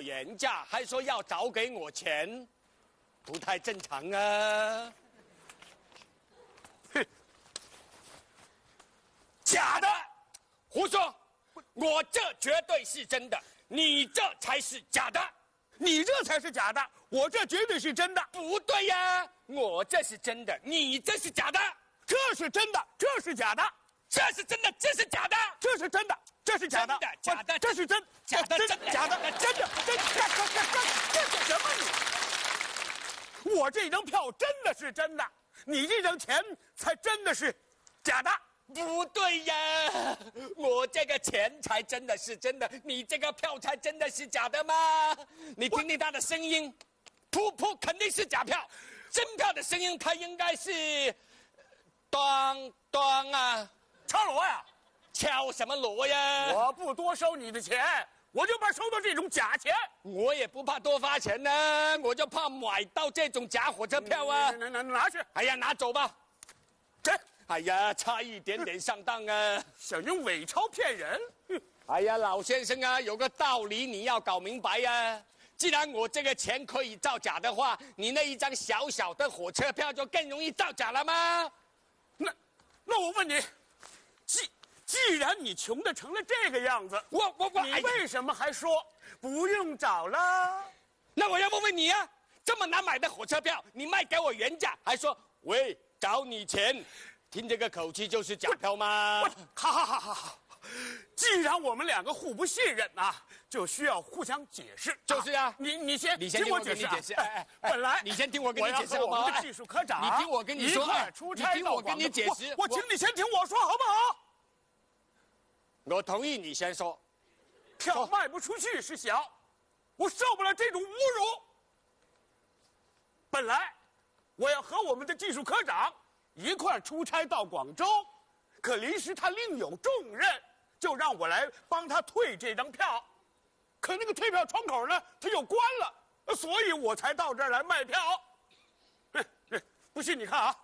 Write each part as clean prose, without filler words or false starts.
原价，还说要找给我钱，不太正常啊！哼，假的，胡说！我这绝对是真的，你这才是假的。 你这才是假的，我这绝对是真的。 不对呀，我这是真的，你这是假的。 这是真的，这是假的。 这是真的，这是假的。 这是真的，这是假的。 假的， 这是真， 假的， 真的，假的，真的，真这什么你？我这张票真的是真的，你这张钱才真的是假的。 不对呀，我这个钱才真的是真的，你这个票才真的是假的吗？你听听他的声音，噗噗肯定是假票，真票的声音它应该是，当当啊， 敲锣呀！ 敲什么锣呀？ 我不多收你的钱，我就怕收到这种假钱。 我也不怕多发钱呢，我就怕买到这种假火车票啊！ 拿去！ 哎呀，拿走吧。 这。 哎呀，差一点点上当啊！ 想用伪钞骗人？ 哎呀，老先生啊，有个道理你要搞明白呀。既然我这个钱可以造假的话，你那一张小小的火车票就更容易造假了吗？ 那我问你，既然你穷的成了这个样子，你为什么还说不用找了？ 那我要问问你啊，这么难买的火车票，你卖给我原价，还说喂找你钱。听这个口气就是假票吗？ 好，既然我们两个互不信任啊，就需要互相解释。 就是啊， 你先听我解释。本来你先听我跟你解释好不好？ 我们的技术科长， 你听我跟你说， 出差你听我跟你解释。 我请你先听我说好不好？ 我同意你先说。 票卖不出去是小，我受不了这种侮辱。本来我要和我们的技术科长一块出差到广州，可临时他另有重任，就让我来帮他退这张票。可那个退票窗口呢，他又关了，所以我才到这儿来卖票。不信你看啊，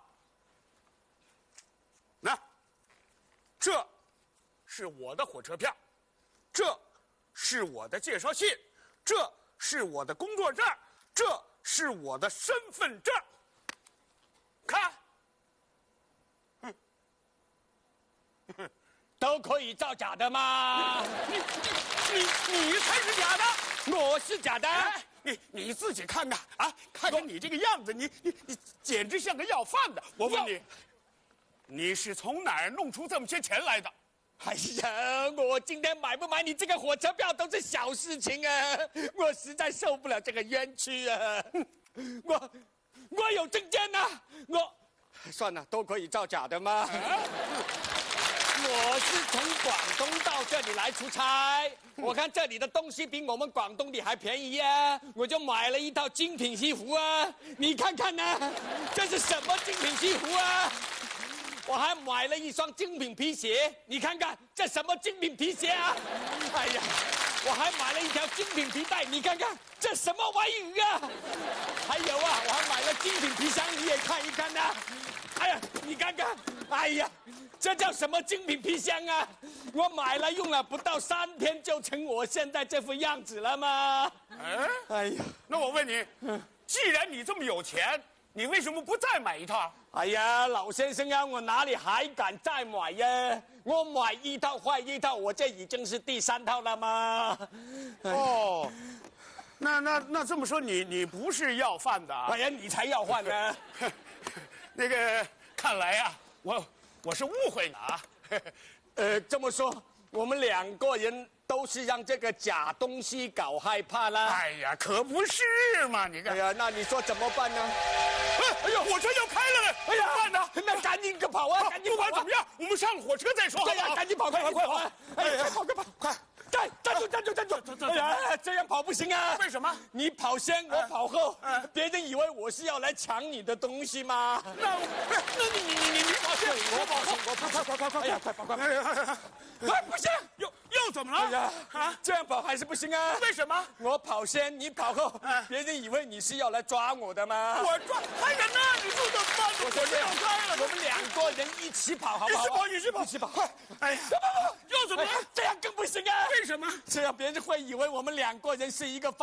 这是我的火车票，这是我的介绍信，这是我的工作证，这是我的身份证。看。 都可以造假的吗？ 你才是假的， 我是假的。 你自己看看啊，看看你这个样子，你简直像个要饭的。我问你，你是从哪儿弄出这么些钱来的？ 哎呀，我今天买不买你这个火车票都是小事情啊，我实在受不了这个冤屈啊！我有证件呐，算了，都可以造假的吗？我是从广东到这里来出差，我看这里的东西比我们广东的还便宜啊，我就买了一套精品西服啊，你看看呢，这是什么精品西服啊？我还买了一双精品皮鞋，你看看这什么精品皮鞋啊？哎呀，我还买了一条精品皮带，你看看这什么玩意啊？还有啊，我还买了精品皮箱，你也看一看呐。哎呀，你看看，哎呀，这叫什么精品皮箱啊？我买了用了不到3天就成我现在这副样子了吗？哎呀， 那我问你，既然你这么有钱，你为什么不再买一套？ 哎呀，老先生啊，我哪里还敢再买呀？我买一套坏一套，我这已经是第3套了吗？ 哦，那这么说，你不是要饭的啊？ 哎呀，你才要饭呢！ 那个，看来啊，我是误会了啊。 这么说，我们2个人都是让这个假东西搞害怕啦？ 哎呀，可不是嘛！你看， 哎呀，那你说怎么办呢？ 哎呦，火车要开了嘞！哎呀，办呢？ 那赶紧跑啊！赶紧跑！ 不管怎么样，我们上了火车再说。 对呀，赶紧跑！快！哎呀，快跑！快！站住！哎呀，这样跑不行啊！ 为什么？ 你跑先，我跑后，别人以为我是要来抢你的东西吗？ 那你跑先，我跑后，快！哎呀，快跑！ 哎，不行， 又怎么了？ 哎呀，这样跑还是不行啊！ 为什么？ 我跑先，你跑后，别人以为你是要来抓我的吗？ 我抓？哎呀，那你说怎么办？ 火车要开了，我们2个人一起跑，好不好？ 一起跑！快！哎呀， 不， 又怎么了？ 这样更不行啊！ 为什么？ 这样别人会以为我们2个人是一个。